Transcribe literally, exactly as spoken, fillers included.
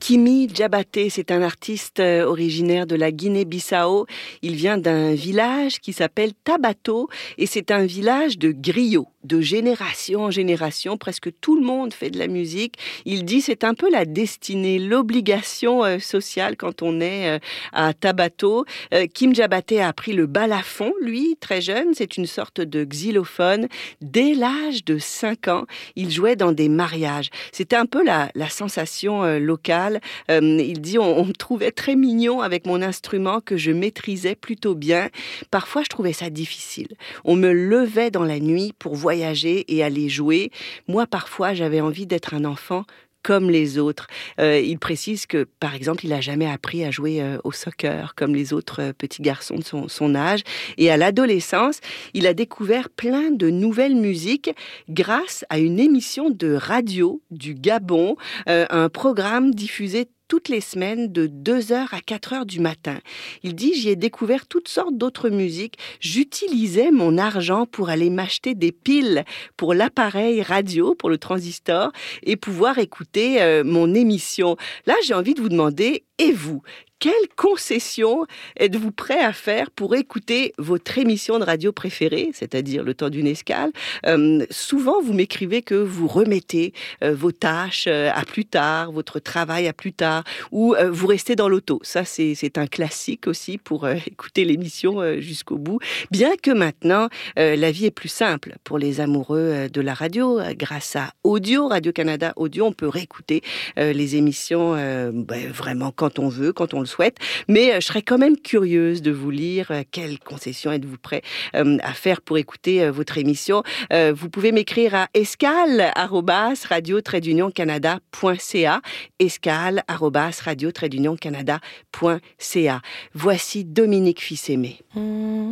Kimi Diabaté, c'est un artiste originaire de la Guinée-Bissau. Il vient d'un village qui s'appelle Tabato et c'est un village de griots. De génération en génération, presque tout le monde fait de la musique. Il dit c'est un peu la destinée, l'obligation euh, sociale quand on est euh, à Tabato. Euh, Kim Diabaté a appris le balafon, lui, très jeune. C'est une sorte de xylophone. Dès l'âge de cinq ans, il jouait dans des mariages. C'était un peu la, la sensation euh, locale. Euh, il dit on, on me trouvait très mignon avec mon instrument que je maîtrisais plutôt bien. Parfois, je trouvais ça difficile. On me levait dans la nuit pour voyager et aller jouer. Moi, parfois, j'avais envie d'être un enfant comme les autres. Euh, il précise que, par exemple, il n'a jamais appris à jouer euh, au soccer comme les autres euh, petits garçons de son, son âge. Et à l'adolescence, il a découvert plein de nouvelles musiques grâce à une émission de radio du Gabon, euh, un programme diffusé toutes les semaines de deux heures à quatre heures du matin. Il dit, j'y ai découvert toutes sortes d'autres musiques. J'utilisais mon argent pour aller m'acheter des piles pour l'appareil radio, pour le transistor, et pouvoir écouter euh, mon émission. Là, j'ai envie de vous demander, et vous ? Quelle concession êtes-vous prêt à faire pour écouter votre émission de radio préférée, c'est-à-dire le temps d'une escale ? euh, Souvent, vous m'écrivez que vous remettez euh, vos tâches euh, à plus tard, votre travail à plus tard, ou euh, vous restez dans l'auto. Ça, c'est, c'est un classique aussi pour euh, écouter l'émission euh, jusqu'au bout. Bien que maintenant, euh, la vie est plus simple pour les amoureux euh, de la radio. Grâce à Audio, Radio-Canada Audio, on peut réécouter euh, les émissions euh, ben, vraiment quand on veut, quand on le souhaite, mais euh, je serais quand même curieuse de vous lire euh, quelles concessions êtes-vous prêt euh, à faire pour écouter euh, votre émission. Euh, vous pouvez m'écrire à escale arobase radio trait d'union canada point c a escale arobase radio trait d'union canada point c a. Voici Dominique Fils-Aimé. Mmh.